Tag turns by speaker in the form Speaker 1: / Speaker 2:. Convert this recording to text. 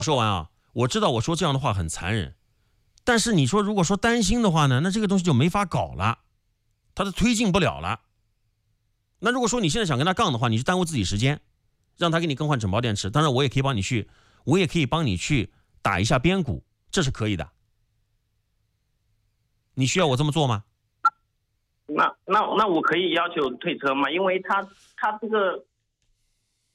Speaker 1: 说完啊，我知道我说这样的话很残忍，但是你说如果说担心的话呢，那这个东西就没法搞了，它是推进不了了。那如果说你现在想跟他杠的话，你是耽误自己时间，让他给你更换整包电池。当然我也可以帮你去打一下边鼓，这是可以的。你需要我这么做吗？
Speaker 2: 那我可以要求退车吗？因为他这个